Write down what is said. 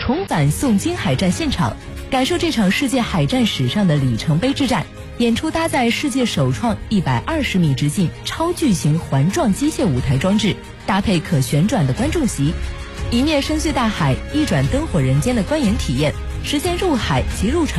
重返宋金海战现场，感受这场世界海战史上的里程碑之战。演出搭载世界首创120米直径超巨型环状机械舞台装置，搭配可旋转的观众席，一面深邃大海，一转灯火人间的观演体验，实现入海及入场